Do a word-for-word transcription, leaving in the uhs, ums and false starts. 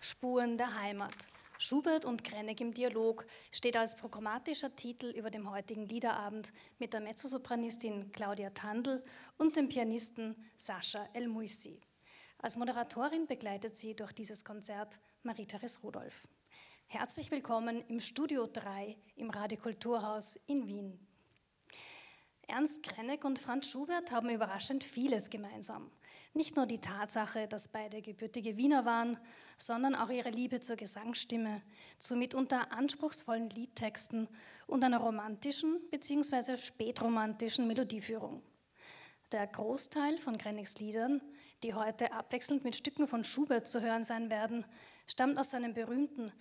Spuren der Heimat. Schubert und Krennek im Dialog steht als programmatischer Titel über dem heutigen Liederabend mit der Mezzosopranistin Claudia Tandl und dem Pianisten Sascha El-Muissi. Als Moderatorin begleitet sie durch dieses Konzert Marie-Therese Rudolph. Herzlich willkommen im Studio drei im Radiokulturhaus in Wien. Ernst Krennek und Franz Schubert haben überraschend vieles gemeinsam. Nicht nur die Tatsache, dass beide gebürtige Wiener waren, sondern auch ihre Liebe zur Gesangsstimme, zu mitunter anspruchsvollen Liedtexten und einer romantischen bzw. spätromantischen Melodieführung. Der Großteil von Krenneks Liedern, die heute abwechselnd mit Stücken von Schubert zu hören sein werden, stammt aus seinem berühmten